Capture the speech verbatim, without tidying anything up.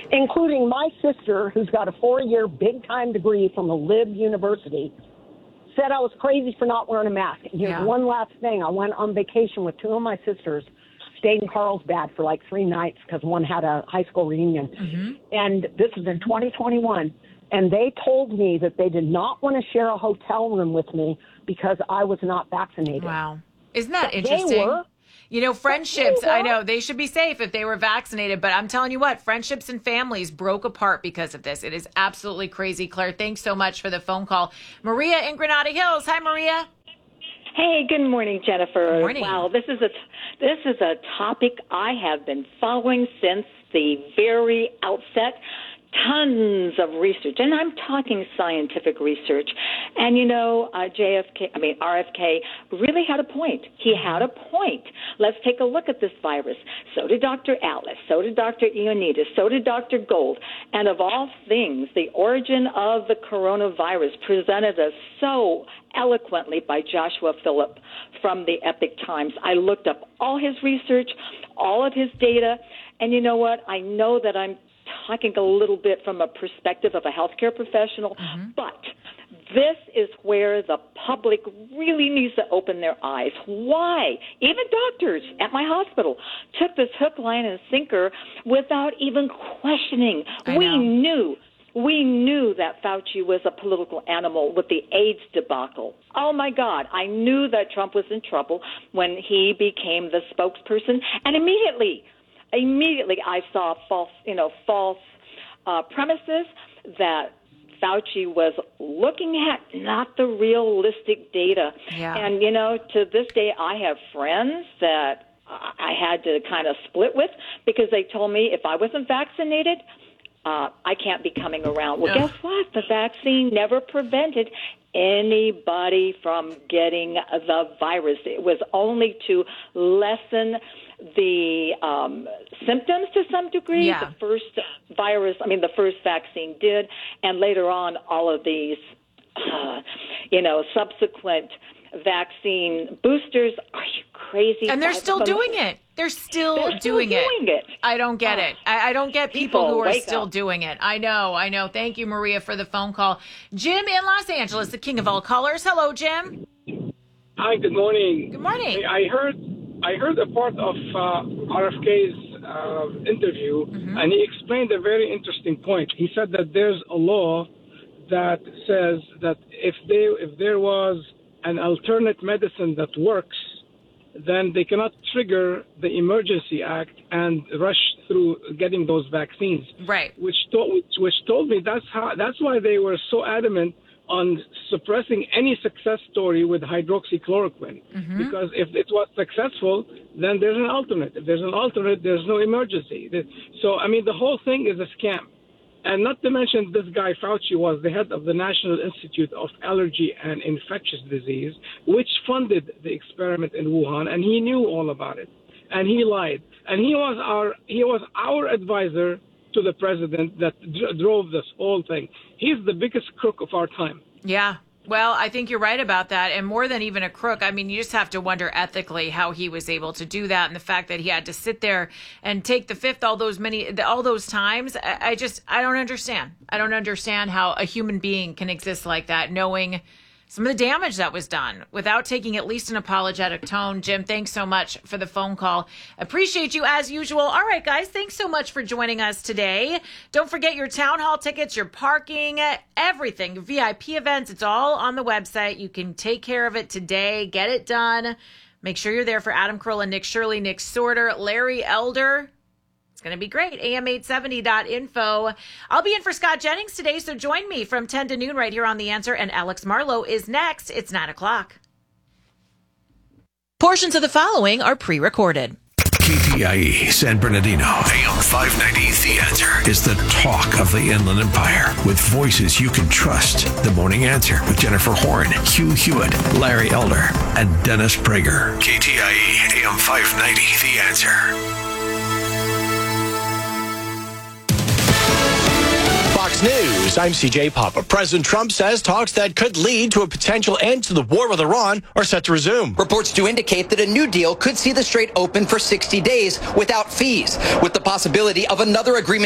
including my sister, who's got a four-year big-time degree from a Lib University, said I was crazy for not wearing a mask. And here's Yeah. one last thing. I went on vacation with two of my sisters, stayed in Carlsbad for like three nights because one had a high school reunion. Mm-hmm. And this was in twenty twenty-one. And they told me that they did not want to share a hotel room with me because I was not vaccinated. Wow. Isn't that But interesting? They were. You know, friendships, They were. I know, they should be safe if they were vaccinated, but I'm telling you what, friendships and families broke apart because of this. It is absolutely crazy. Claire, thanks so much for the phone call. Maria in Granada Hills. Hi, Maria. Hey, good morning, Jennifer. Good morning. Wow, this is a this is a topic I have been following since the very outset. Tons of research, and I'm talking scientific research. And, you know, uh, J F K, I mean, R F K really had a point. He had a point. Let's take a look at this virus. So did Doctor Atlas. So did Doctor Ioannidis. So did Doctor Gold. And of all things, the origin of the coronavirus presented us so eloquently by Joshua Phillip from the Epoch Times. I looked up all his research, all of his data, and you know what? I know that I'm talking a little bit from a perspective of a healthcare professional, Mm-hmm. but this is where the public really needs to open their eyes. Why? Even doctors at my hospital took this hook, line, and sinker without even questioning. I We know. knew. We knew that Fauci was a political animal with the AIDS debacle. Oh, my God. I knew that Trump was in trouble when he became the spokesperson, and immediately Immediately, I saw false, you know, false uh, premises that Fauci was looking at, not the realistic data. Yeah. And, you know, to this day, I have friends that I had to kind of split with because they told me if I wasn't vaccinated, uh, I can't be coming around. Well, Ugh. guess what? The vaccine never prevented anybody from getting the virus. It was only to lessen the um, symptoms to some degree. Yeah. The first virus, I mean, the first vaccine did, and later on, all of these, uh, you know, subsequent vaccine boosters. Are you crazy? And they're Five still of them- doing it. They're still They're still doing, doing it. I don't get Oh. it. I, I don't get people, People, who are wake still up. doing it. I know, I know. Thank you, Maria, for the phone call. Jim in Los Angeles, the king of all colors. Hello, Jim. Hi, good morning. Good morning. I I heard I heard a part of uh, R F K's uh, interview, Mm-hmm. and he explained a very interesting point. He said that there's a law that says that if they if there was an alternate medicine that works, then they cannot trigger the Emergency Act and rush through getting those vaccines. Right. Which told which, which told me that's how that's why they were so adamant on suppressing any success story with hydroxychloroquine. Mm-hmm. Because if it was successful, then there's an alternate. If there's an alternate, there's no emergency. So, I mean, the whole thing is a scam. And not to mention, this guy Fauci was the head of the National Institute of Allergy and Infectious Disease, which funded the experiment in Wuhan, and he knew all about it. And he lied. And he was our he was our advisor to the president that dr- drove this whole thing. He's the biggest crook of our time. Yeah. Well, I think you're right about that. And more than even a crook, I mean, you just have to wonder ethically how he was able to do that. And the fact that he had to sit there and take the fifth all those many, all those times. I, I just, I don't understand. I don't understand how a human being can exist like that, knowing some of the damage that was done without taking at least an apologetic tone. Jim, thanks so much for the phone call. Appreciate you as usual. All right, guys, thanks so much for joining us today. Don't forget your town hall tickets, your parking, everything, V I P events. It's all on the website. You can take care of it today. Get it done. Make sure you're there for Adam Carolla, Nick Shirley, Nick Sorter, Larry Elder. It's going to be great. A M eight seventy dot info. I'll be in for Scott Jennings today, so join me from ten to noon right here on The Answer. And Alex Marlowe is next. It's nine o'clock. Portions of the following are pre-recorded. K T I E San Bernardino, A M five ninety, The Answer is the talk of the Inland Empire with voices you can trust. The Morning Answer with Jennifer Horn, Hugh Hewitt, Larry Elder, and Dennis Prager. K T I E A M five ninety, The Answer. Fox News, I'm C J Papa. President Trump says talks that could lead to a potential end to the war with Iran are set to resume. Reports do indicate that a new deal could see the Strait open for sixty days without fees, with the possibility of another agreement